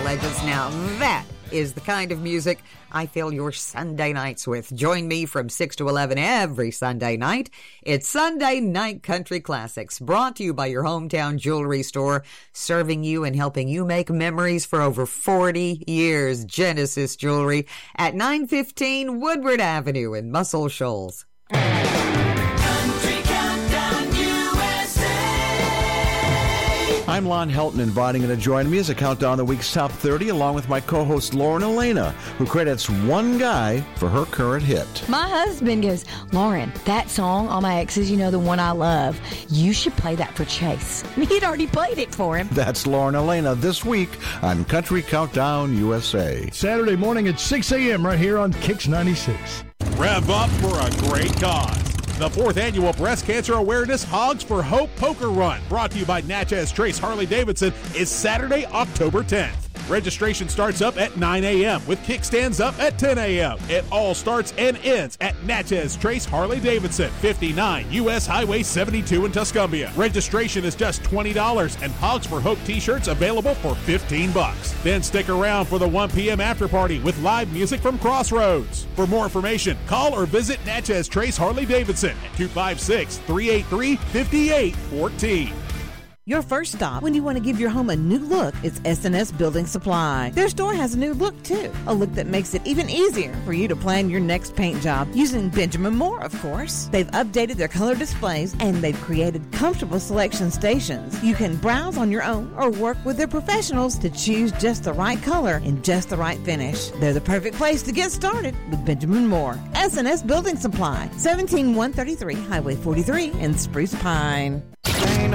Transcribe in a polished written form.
legends. Now that is the kind of music I fill your Sunday nights with. Join me from 6 to 11 every Sunday night. It's Sunday Night Country Classics, brought to you by your hometown jewelry store, serving you and helping you make memories for over 40 years. Genesis Jewelry at 915 Woodward Avenue in Muscle Shoals. I'm Lon Helton, inviting you to join me as I count down the week's top 30, along with my co-host Lauren Elena, who credits one guy for her current hit. My husband goes, Lauren, that song, All My Exes, you know, the one I love, you should play that for Chase. And he'd already played it for him. That's Lauren Elena this week on Country Countdown USA. Saturday morning at 6 a.m. right here on Kicks 96. Rev up for a great cause. The 4th Annual Breast Cancer Awareness Hogs for Hope Poker Run, brought to you by Natchez Trace Harley-Davidson, is Saturday, October 10th. Registration starts up at 9 a.m. with kickstands up at 10 a.m. It all starts and ends at Natchez Trace Harley-Davidson, 59 U.S. Highway 72 in Tuscumbia. Registration is just $20 and Hogs for Hope t-shirts available for $15. Then stick around for the 1 p.m. after party with live music from Crossroads. For more information, call or visit Natchez Trace Harley-Davidson at 256-383-5814. Your first stop when you want to give your home a new look is S&S Building Supply. Their store has a new look, too. A look that makes it even easier for you to plan your next paint job using Benjamin Moore, of course. They've updated their color displays, and they've created comfortable selection stations. You can browse on your own or work with their professionals to choose just the right color and just the right finish. They're the perfect place to get started with Benjamin Moore. S&S Building Supply, 17133 Highway 43 in Spruce Pine.